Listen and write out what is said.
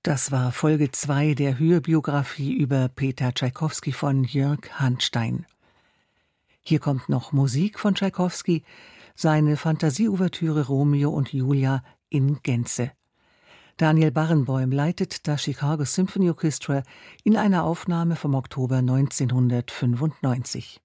Das war Folge 2 der Hörbiografie über Peter Tschaikowski von Jörg Hanstein. Hier kommt noch Musik von Tschaikowski, seine Fantasieouvertüre Romeo und Julia in Gänze. Daniel Barenboim leitet das Chicago Symphony Orchestra in einer Aufnahme vom Oktober 1995.